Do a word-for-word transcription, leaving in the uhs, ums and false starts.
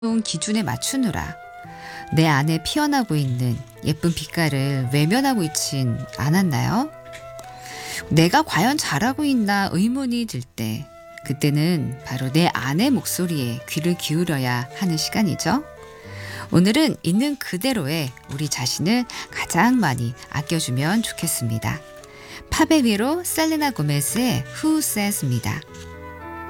기준에 맞추느라 내 안에 피어나고 있는 예쁜 빛깔을 외면하고 있진 않았나요? 내가 과연 잘하고 있나 의문이 들 때, 그때는 바로 내 안의 목소리에 귀를 기울여야 하는 시간이죠. 오늘은 있는 그대로의 우리 자신을 가장 많이 아껴주면 좋겠습니다. 팝의 위로 셀레나 고메즈의 Who Says입니다.